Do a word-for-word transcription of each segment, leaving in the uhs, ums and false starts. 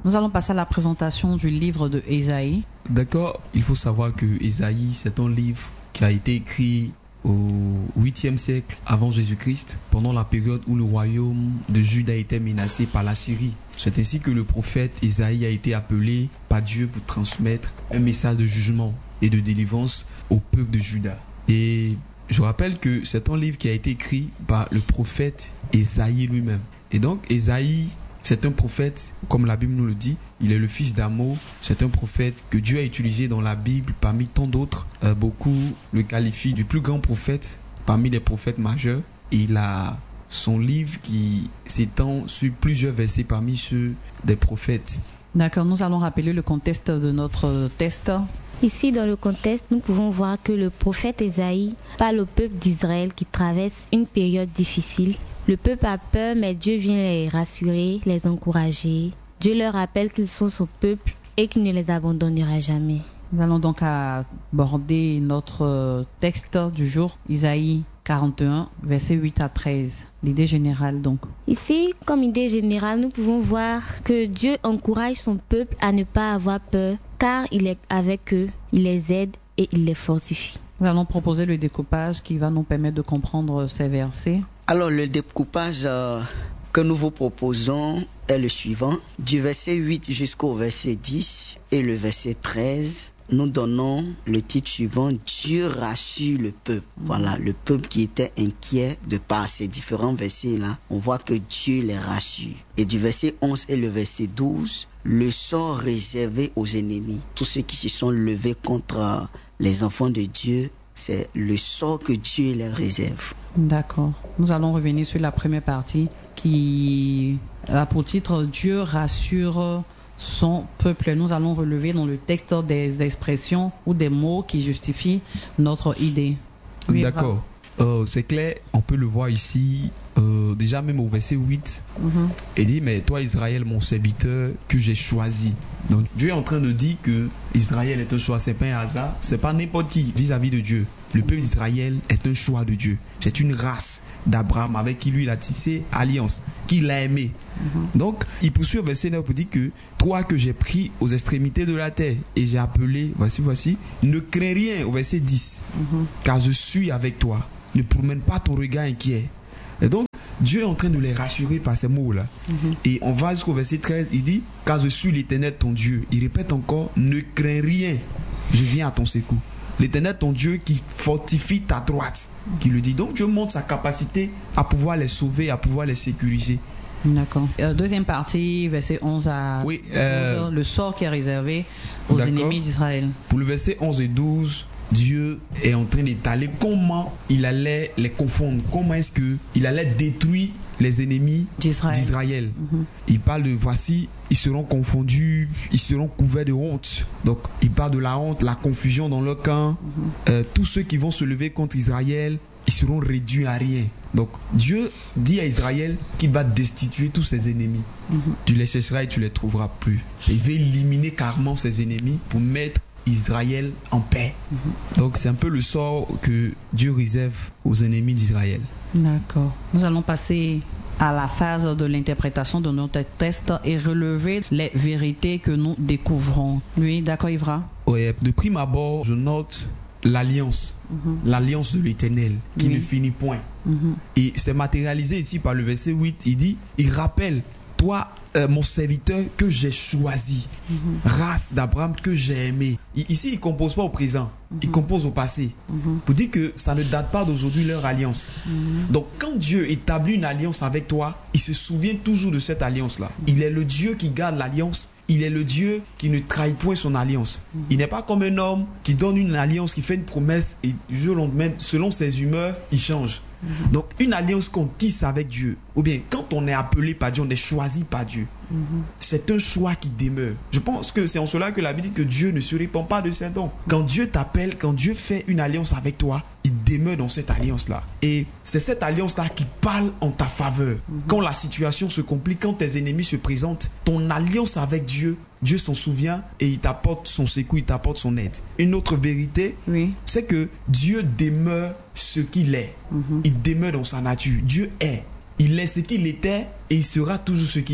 Nous allons passer à la présentation du livre de Ésaïe. D'accord, il faut savoir que Ésaïe, c'est un livre qui a été écrit au huitième siècle avant Jésus-Christ, pendant la période où le royaume de Juda était menacé par la Syrie. C'est ainsi que le prophète Ésaïe a été appelé par Dieu pour transmettre un message de jugement et de délivrance au peuple de Juda. Et je rappelle que c'est un livre qui a été écrit par le prophète Ésaïe lui-même. Et donc Ésaïe, c'est un prophète, comme la Bible nous le dit, il est le fils d'Amos. C'est un prophète que Dieu a utilisé dans la Bible parmi tant d'autres. Euh, beaucoup le qualifient du plus grand prophète parmi les prophètes majeurs. Et il a son livre qui s'étend sur plusieurs versets parmi ceux des prophètes. D'accord, nous allons rappeler le contexte de notre test. Ici, dans le contexte, nous pouvons voir que le prophète Ésaïe parle au peuple d'Israël qui traverse une période difficile. Le peuple a peur, mais Dieu vient les rassurer, les encourager. Dieu leur rappelle qu'ils sont son peuple et qu'il ne les abandonnera jamais. Nous allons donc aborder notre texte du jour, Isaïe quarante et un, versets huit à treize. L'idée générale donc. Ici, comme idée générale, nous pouvons voir que Dieu encourage son peuple à ne pas avoir peur, car il est avec eux, il les aide et il les fortifie. Nous allons proposer le découpage qui va nous permettre de comprendre ces versets. Alors, le découpage euh, que nous vous proposons est le suivant. Du verset huit jusqu'au verset dix et le verset treize, nous donnons le titre suivant, Dieu rassure le peuple. Voilà, le peuple qui était inquiet de par ces différents versets-là, on voit que Dieu les rassure. Et du verset onze et le verset douze, le sort réservé aux ennemis. Tous ceux qui se sont levés contre les enfants de Dieu, c'est le sort que Dieu les réserve. D'accord. Nous allons revenir sur la première partie qui a pour titre Dieu rassure son peuple. Nous allons relever dans le texte des expressions ou des mots qui justifient notre idée. Oui, d'accord. Euh, c'est clair, on peut le voir ici, euh, déjà même au verset huit, mm-hmm. Il dit, mais toi Israël, mon serviteur que j'ai choisi. Donc Dieu est en train de dire que Israël est un choix, c'est pas un hasard, c'est pas n'importe qui vis-à-vis de Dieu. Le peuple d'Israël est un choix de Dieu. C'est une race d'Abraham avec qui lui il a tissé alliance, qu'il a aimé. Mm-hmm. Donc il poursuit au verset neuf pour dire que toi que j'ai pris aux extrémités de la terre et j'ai appelé, voici, voici, ne crains rien au verset dix, mm-hmm. car je suis avec toi. Ne promène pas ton regard inquiet. Et donc, Dieu est en train de les rassurer par ces mots-là. Mm-hmm. Et on va jusqu'au verset treize, il dit, car je suis l'Éternel ton Dieu. Il répète encore, ne crains rien, je viens à ton secours. L'Éternel ton Dieu qui fortifie ta droite, qui le dit. Donc, Dieu montre sa capacité à pouvoir les sauver, à pouvoir les sécuriser. D'accord. Euh, deuxième partie, verset onze à oui, euh, douze, le sort qui est réservé aux ennemis d'Israël. Pour le verset onze et douze, Dieu est en train d'étaler comment il allait les confondre, comment est-ce qu'il allait détruire les ennemis d'Israël. d'Israël. Mm-hmm. Il parle de, voici, ils seront confondus, ils seront couverts de honte. Donc, il parle de la honte, la confusion dans leur camp. Mm-hmm. Euh, tous ceux qui vont se lever contre Israël, ils seront réduits à rien. Donc, Dieu dit à Israël qu'il va destituer tous ses ennemis. Mm-hmm. Tu les chercheras et tu les trouveras plus. Il va éliminer carrément ses ennemis pour mettre Israël en paix. Mm-hmm. Donc c'est un peu le sort que Dieu réserve aux ennemis d'Israël. D'accord. Nous allons passer à la phase de l'interprétation de notre texte et relever les vérités que nous découvrons. Oui, d'accord, Ivra? Oui, de prime abord, je note l'alliance, mm-hmm. l'alliance de l'Éternel qui oui. ne finit point. Mm-hmm. Et c'est matérialisé ici par le verset huit, il dit, il rappelle, toi, Euh, mon serviteur que j'ai choisi, mm-hmm. race d'Abraham que j'ai aimé. I- ici, il ne compose pas au présent, mm-hmm. il compose au passé. Mm-hmm. Pour dire que ça ne date pas d'aujourd'hui leur alliance. Mm-hmm. Donc, quand Dieu établit une alliance avec toi, il se souvient toujours de cette alliance-là. Mm-hmm. Il est le Dieu qui garde l'alliance. Il est le Dieu qui ne trahit point son alliance. Mm-hmm. Il n'est pas comme un homme qui donne une alliance, qui fait une promesse et du jour au lendemain, selon ses humeurs, il change. Mm-hmm. Donc, une alliance qu'on tisse avec Dieu, ou bien quand on est appelé par Dieu, on est choisi par Dieu. Mm-hmm. C'est un choix qui demeure. Je pense que c'est en cela que la Bible dit que Dieu ne se répand pas de ses dons. Quand Dieu t'appelle, quand Dieu fait une alliance avec toi, il demeure dans cette alliance-là. Et c'est cette alliance-là qui parle en ta faveur. Mm-hmm. Quand la situation se complique, quand tes ennemis se présentent, ton alliance avec Dieu, Dieu s'en souvient et il t'apporte son secours, il t'apporte son aide. Une autre vérité, oui. c'est que Dieu demeure ce qu'il est. Mm-hmm. Il demeure dans sa nature. Dieu est. Il est ce qu'il était et il sera toujours ce qu'il est.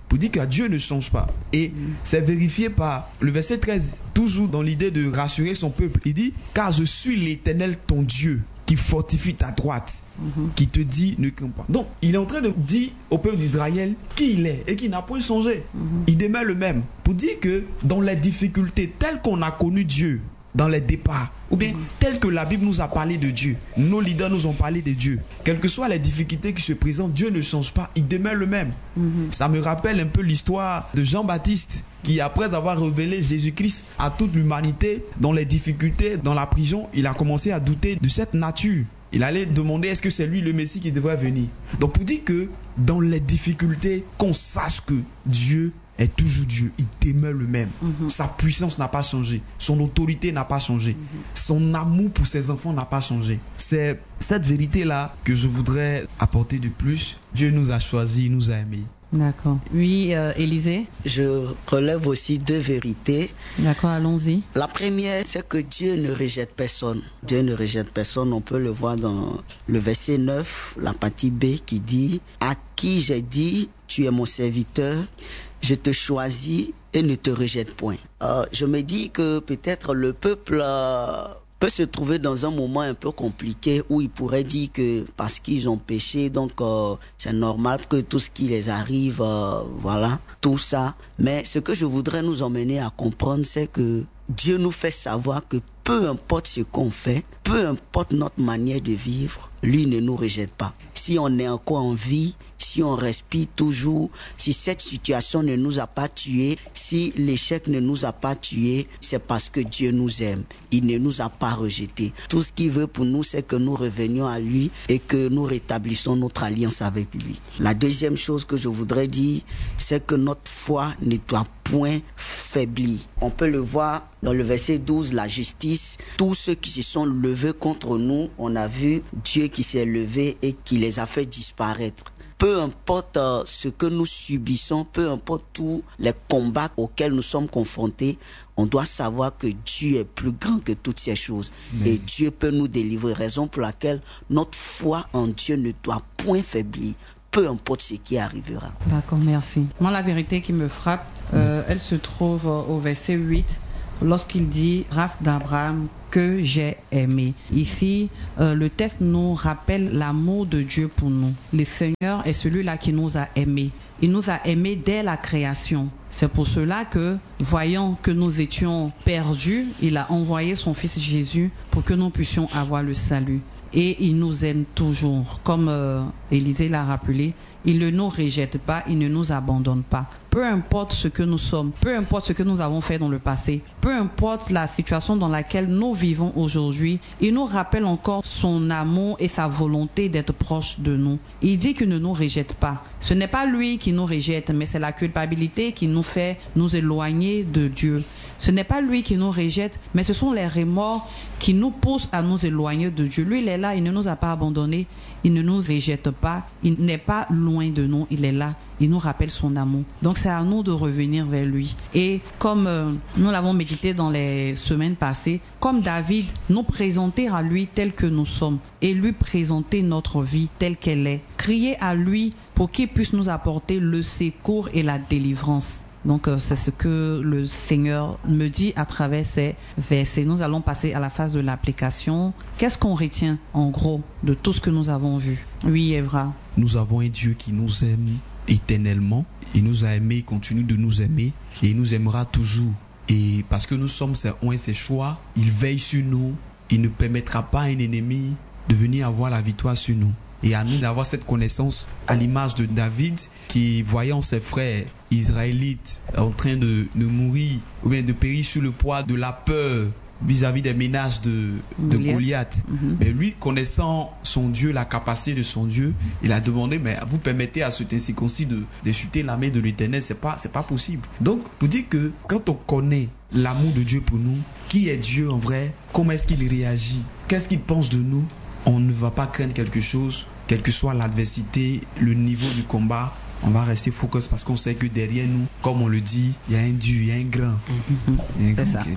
pour dire que Dieu ne change pas. Et mm. c'est vérifié par le verset treize, toujours dans l'idée de rassurer son peuple. Il dit, car je suis l'Éternel ton Dieu, qui fortifie ta droite, mm-hmm. qui te dit ne crains pas. Donc, il est en train de dire au peuple d'Israël qui il est et qui n'a point changé. Mm-hmm. Il demeure le même. Pour dire que dans les difficultés telles qu'on a connu Dieu, dans les départs, ou bien mm-hmm. tel que la Bible nous a parlé de Dieu, nos leaders nous ont parlé de Dieu, quelles que soient les difficultés qui se présentent, Dieu ne change pas, il demeure le même. Mm-hmm. Ça me rappelle un peu l'histoire de Jean-Baptiste, qui après avoir révélé Jésus-Christ à toute l'humanité, dans les difficultés, dans la prison, il a commencé à douter de cette nature. Il allait demander est-ce que c'est lui le Messie qui devrait venir. Donc pour dire que dans les difficultés, qu'on sache que Dieu est toujours Dieu, il demeure le même. Mm-hmm. Sa puissance n'a pas changé, son autorité n'a pas changé, mm-hmm. son amour pour ses enfants n'a pas changé. C'est cette vérité-là que je voudrais apporter de plus. Dieu nous a choisis, il nous a aimés. D'accord. Oui, euh, Élisée. Je relève aussi deux vérités. D'accord, allons-y. La première, c'est que Dieu ne rejette personne. Dieu ne rejette personne. On peut le voir dans le verset neuf, la partie B, qui dit « À qui j'ai dit, tu es mon serviteur, je te choisis et ne te rejette point. Euh, » Je me dis que peut-être le peuple... Euh, peut se trouver dans un moment un peu compliqué où il pourrait dire que parce qu'ils ont péché, donc euh, c'est normal que tout ce qui les arrive, euh, voilà, tout ça. Mais ce que je voudrais nous emmener à comprendre, c'est que Dieu nous fait savoir que peu importe ce qu'on fait, peu importe notre manière de vivre, lui ne nous rejette pas. Si on est encore en vie, si on respire toujours, si cette situation ne nous a pas tués, si l'échec ne nous a pas tués, c'est parce que Dieu nous aime. Il ne nous a pas rejetés. Tout ce qu'il veut pour nous, c'est que nous revenions à lui et que nous rétablissons notre alliance avec lui. La deuxième chose que je voudrais dire, c'est que notre foi ne doit point faiblir. On peut le voir dans le verset douze, la justice. Tous ceux qui se sont levés contre nous, on a vu Dieu qui s'est levé et qui les a fait disparaître. Peu importe euh, ce que nous subissons, peu importe tous les combats auxquels nous sommes confrontés, on doit savoir que Dieu est plus grand que toutes ces choses. Mais... et Dieu peut nous délivrer, raison pour laquelle notre foi en Dieu ne doit point faiblir, peu importe ce qui arrivera. D'accord, merci. Moi, la vérité qui me frappe, euh, elle se trouve au verset huit, lorsqu'il dit « race d'Abraham que j'ai aimé ». Ici, euh, le texte nous rappelle l'amour de Dieu pour nous. Le Seigneur est celui-là qui nous a aimés. Il nous a aimés dès la création. C'est pour cela que, voyant que nous étions perdus, il a envoyé son Fils Jésus pour que nous puissions avoir le salut. Et il nous aime toujours. Comme euh, Élisée l'a rappelé, il ne nous rejette pas, il ne nous abandonne pas. Peu importe ce que nous sommes, peu importe ce que nous avons fait dans le passé, peu importe la situation dans laquelle nous vivons aujourd'hui, il nous rappelle encore son amour et sa volonté d'être proche de nous. Il dit qu'il ne nous rejette pas. Ce n'est pas lui qui nous rejette, mais c'est la culpabilité qui nous fait nous éloigner de Dieu. Ce n'est pas lui qui nous rejette, mais ce sont les remords qui nous poussent à nous éloigner de Dieu. Lui, il est là, il ne nous a pas abandonnés, il ne nous rejette pas, il n'est pas loin de nous, il est là. Il nous rappelle son amour. Donc c'est à nous de revenir vers lui. Et comme euh, nous l'avons médité dans les semaines passées, comme David, nous présenter à lui tel que nous sommes et lui présenter notre vie telle qu'elle est. Crier à lui pour qu'il puisse nous apporter le secours et la délivrance. Donc euh, c'est ce que le Seigneur me dit à travers ces versets. Nous allons passer à la phase de l'application. Qu'est-ce qu'on retient en gros de tout ce que nous avons vu? Oui, Evra. Nous avons un Dieu qui nous aime éternellement. Il nous a aimés, il continue de nous aimer et il nous aimera toujours. Et parce que nous sommes ses oins et ses choix, il veille sur nous. Il ne permettra pas à un ennemi de venir avoir la victoire sur nous. Et à nous d'avoir cette connaissance à l'image de David qui, voyant ses frères israélites en train de, de mourir ou bien de périr sous le poids de la peur vis-à-vis des menaces de, de Goliath. Mm-hmm. Mais lui, connaissant son Dieu, la capacité de son Dieu, il a demandé, mais vous permettez à cet incirconcis de, de chuter la main de l'Éternel, c'est pas, c'est pas possible. Donc, pour dire que quand on connaît l'amour de Dieu pour nous, qui est Dieu en vrai, comment est-ce qu'il réagit, qu'est-ce qu'il pense de nous, on ne va pas craindre quelque chose, quelle que soit l'adversité, le niveau du combat. On va rester focus parce qu'on sait que derrière nous, comme on le dit, il y a un Dieu, il y a un grand. Mm-hmm. C'est ça.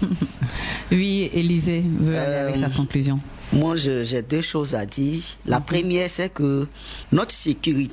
Oui, Élisée veut aller euh, avec sa conclusion. Moi, je, j'ai deux choses à dire. La mm-hmm. première, c'est que notre sécurité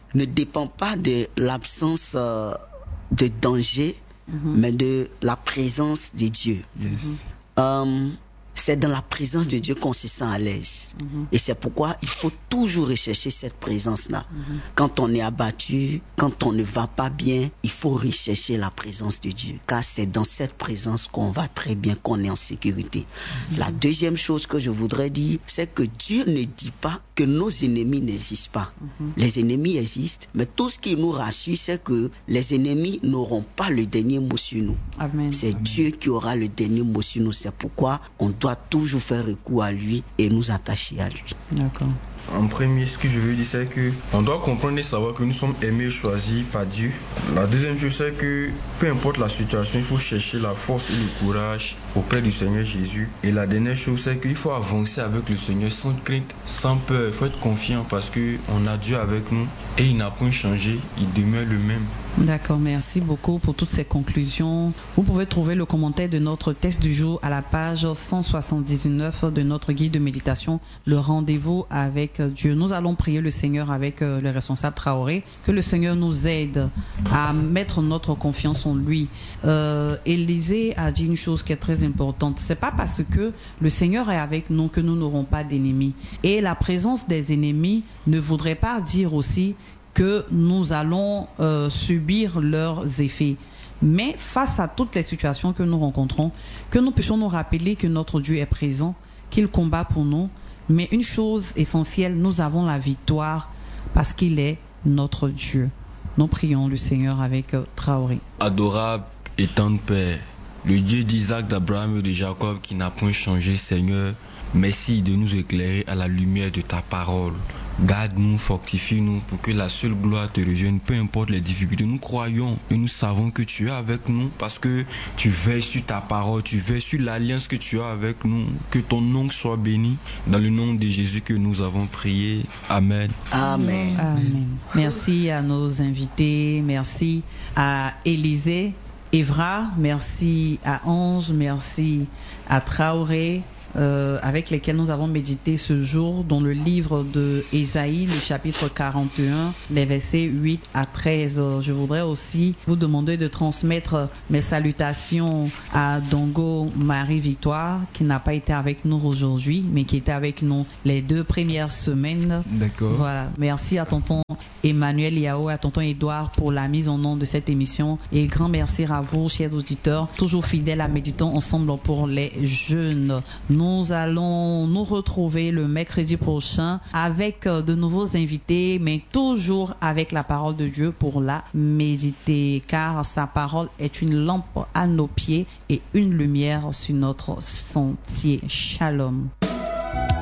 ne dépend pas de l'absence euh, de danger, mm-hmm. mais de la présence de Dieu. Yes. Euh, c'est dans la présence de Dieu qu'on se sent à l'aise. Mm-hmm. Et c'est pourquoi il faut toujours rechercher cette présence-là. Mm-hmm. Quand on est abattu, quand on ne va pas bien, il faut rechercher la présence de Dieu. Car c'est dans cette présence qu'on va très bien, qu'on est en sécurité. Mm-hmm. La deuxième chose que je voudrais dire, c'est que Dieu ne dit pas que nos ennemis n'existent pas. Mm-hmm. Les ennemis existent, mais tout ce qui nous rassure, c'est que les ennemis n'auront pas le dernier mot sur nous. Amen. C'est Amen. Dieu qui aura le dernier mot sur nous. C'est pourquoi on doit toujours faire recours à lui et nous attacher à lui. D'accord. En premier, ce que je veux dire, c'est que on doit comprendre et savoir que nous sommes aimés et choisis par Dieu. La deuxième chose, c'est que peu importe la situation, il faut chercher la force et le courage auprès du Seigneur Jésus. Et la dernière chose, c'est qu'il faut avancer avec le Seigneur sans crainte, sans peur. Il faut être confiant parce qu'on a Dieu avec nous et il n'a point changé, il demeure le même. D'accord, merci beaucoup pour toutes ces conclusions. Vous pouvez trouver le commentaire de notre texte du jour à la page cent soixante-dix-neuf de notre guide de méditation, le rendez-vous avec Dieu. Nous allons prier le Seigneur avec le responsable Traoré, que le Seigneur nous aide à mettre notre confiance en lui. Euh, Élisée a dit une chose qui est très importante. C'est pas parce que le Seigneur est avec nous que nous n'aurons pas d'ennemis. Et la présence des ennemis ne voudrait pas dire aussi que nous allons euh, subir leurs effets. Mais face à toutes les situations que nous rencontrons, que nous puissions nous rappeler que notre Dieu est présent, qu'il combat pour nous. Mais une chose essentielle, nous avons la victoire parce qu'il est notre Dieu. Nous prions le Seigneur avec euh, Traoré. Adorable et tendre Père, le Dieu d'Isaac, d'Abraham et de Jacob qui n'a point changé, Seigneur, merci de nous éclairer à la lumière de ta parole. Garde-nous, fortifie-nous pour que la seule gloire te revienne, peu importe les difficultés. Nous croyons et nous savons que tu es avec nous parce que tu veilles sur ta parole, tu veilles sur l'alliance que tu as avec nous. Que ton nom soit béni. Dans le nom de Jésus que nous avons prié. Amen. Amen. Amen. Merci à nos invités. Merci à Élisée, Evra. Merci à Ange. Merci à Traoré. Euh, avec lesquels nous avons médité ce jour dans le livre de Ésaïe, le chapitre quarante et un, les versets huit à treize. Je voudrais aussi vous demander de transmettre mes salutations à Dongo Marie-Victoire, qui n'a pas été avec nous aujourd'hui, mais qui était avec nous les deux premières semaines. D'accord. Voilà. Merci à tonton Emmanuel Yao, à tonton Edouard pour la mise en onde de cette émission. Et grand merci à vous, chers auditeurs, toujours fidèles à Méditons ensemble pour les jeunes. Nous allons nous retrouver le mercredi prochain avec de nouveaux invités, mais toujours avec la parole de Dieu pour la méditer, car sa parole est une lampe à nos pieds et une lumière sur notre sentier. Shalom.